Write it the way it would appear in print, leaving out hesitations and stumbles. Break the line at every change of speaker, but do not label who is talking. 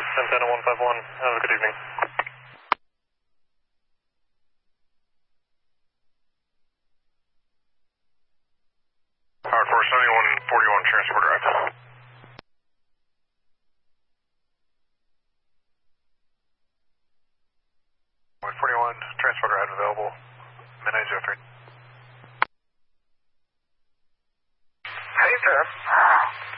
Santana 151. Have a good evening.
Power Force 7141, Transport Drive. 141, Transport Drive available. Midnight 03.